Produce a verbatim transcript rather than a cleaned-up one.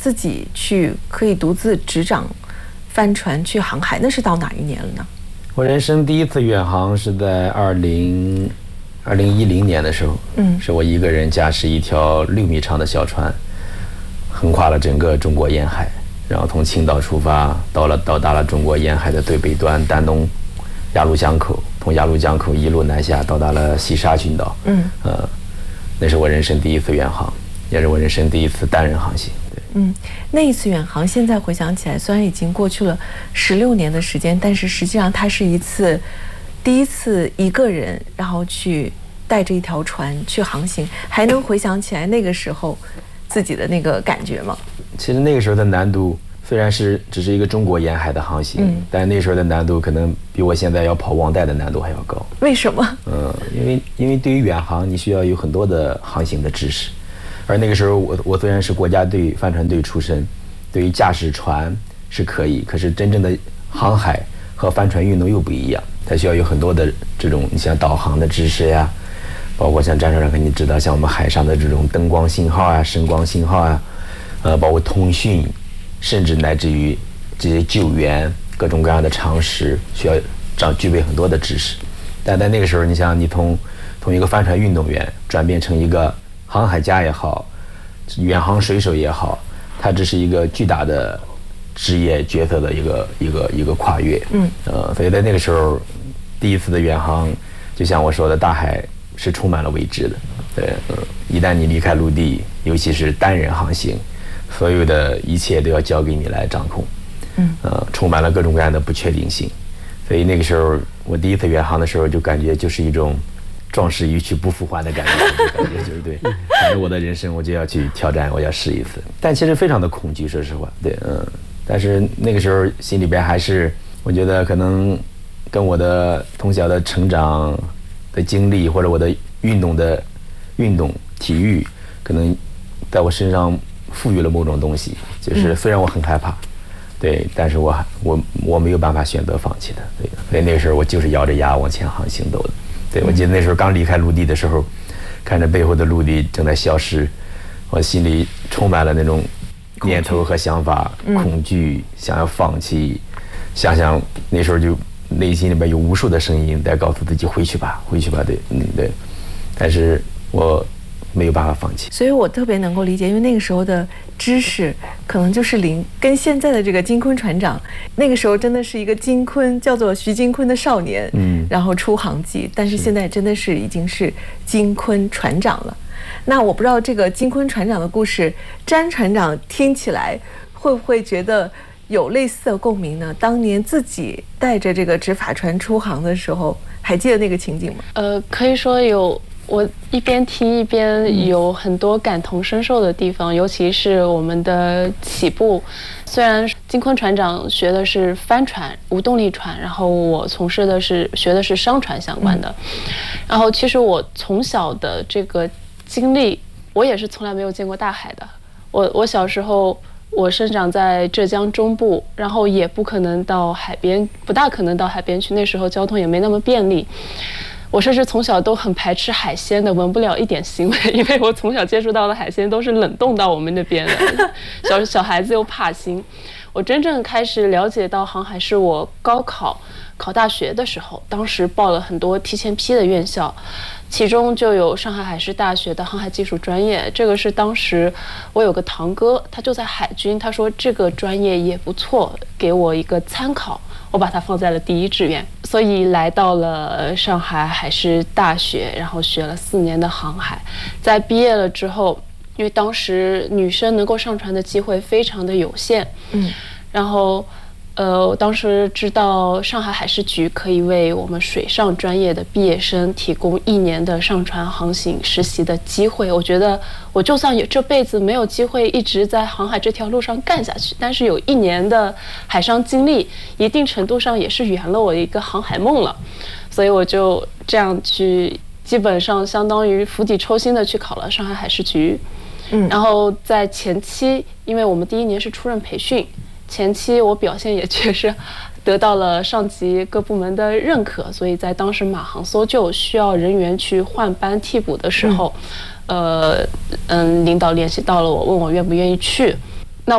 自己去可以独自执掌帆船去航海，那是到哪一年了呢？ 我人生第一次远航是在二零二零一零年的时候，嗯，是我一个人驾驶一条六米长的小船，横跨了整个中国沿海，然后从青岛出发，到了到达了中国沿海的最北端丹东鸭绿江口，从鸭绿江口一路南下，到达了西沙群岛。嗯，呃，那是我人生第一次远航，也是我人生第一次单人航行。对， 嗯，那一次远航，现在回想起来，虽然已经过去了十六年的时间，但是实际上它是一次第一次一个人，然后去带着一条船去航行，还能回想起来那个时候自己的那个感觉吗？ 其实那个时候的难度虽然是只是一个中国沿海的航行，嗯，但那时候的难度可能比我现在要跑网带的难度还要高。 为什么？ 嗯，因为因为对于远航，你需要有很多的航行的知识，而那个时候我我虽然是国家队帆船队出身，对于驾驶船是可以，可是真正的航海和帆船运动又不一样，它需要有很多的这种你像导航的知识呀，包括像战船上肯定知道，像我们海上的这种灯光信号啊、声光信号啊，呃，包括通讯，甚至乃至于这些救援各种各样的常识，需要长具备很多的知识。但在那个时候，你想，你从从一个帆船运动员转变成一个航海家也好，远航水手也好，它这是一个巨大的职业角色的一个一个一个跨越。嗯，呃，所以在那个时候，第一次的远航，就像我说的，大海是充满了未知的。对，呃，一旦你离开陆地，尤其是单人航行，所有的一切都要交给你来掌控。嗯，呃，充满了各种各样的不确定性。所以那个时候，我第一次远航的时候，就感觉就是一种壮士一去不复还的感觉，感觉就是对，反正我的人生我就要去挑战，我要试一次。但其实非常的恐惧，说实话，对，嗯，但是那个时候心里边还是，我觉得可能跟我的从小的成长的经历，或者我的运动的运动体育，可能在我身上赋予了某种东西，就是虽然我很害怕，对，但是我我我没有办法选择放弃的，对，所以那个时候我就是咬着牙往前航行走的。对，我记得那时候刚离开陆地的时候，看着背后的陆地正在消失，我心里充满了那种念头和想法，恐惧，想要放弃，想想那时候就内心里面有无数的声音在告诉自己回去吧，回去吧，对，嗯，对，但是我没有办法放弃。 所以我特别能够理解，因为那个时候的知识可能就是零，跟现在的这个金坤船长，那个时候真的是一个金坤，叫做徐金坤的少年，嗯，然后出航记，但是现在真的是已经是金坤船长了。那我不知道这个金坤船长的故事，詹船长听起来会不会觉得有类似的共鸣呢？当年自己带着这个执法船出航的时候，还记得那个情景吗？ 呃，可以说有。我一边听一边有很多感同身受的地方，尤其是我们的起步。虽然金坤船长学的是帆船、无动力船，然后我从事的是学的是商船相关的。然后其实我从小的这个经历，我也是从来没有见过大海的。我我小时候我生长在浙江中部，然后也不可能到海边，不大可能到海边去，那时候交通也没那么便利。我甚至从小都很排斥海鲜的，闻不了一点腥味，因为我从小接触到的海鲜都是冷冻到我们那边的，小小孩子又怕腥。我真正开始了解到航海是我高考考大学的时候，当时报了很多提前批的院校，其中就有上海海事大学的航海技术专业。这个是当时我有个堂哥，他就在海军，他说这个专业也不错，给我一个参考，我把它放在了第一志愿，所以来到了上海海事大学，然后学了四年的航海。在毕业了之后，因为当时女生能够上船的机会非常的有限，嗯，然后呃，我当时知道上海海事局可以为我们水上专业的毕业生提供一年的上船航行实习的机会。我觉得我就算有这辈子没有机会一直在航海这条路上干下去，但是有一年的海上经历，一定程度上也是圆了我一个航海梦了。所以我就这样去，基本上相当于釜底抽薪的去考了上海海事局。嗯，然后在前期，因为我们第一年是出任培训。前期我表现也确实得到了上级各部门的认可，所以在当时马航搜救需要人员去换班替补的时候，嗯、呃，嗯，领导联系到了我，问我愿不愿意去。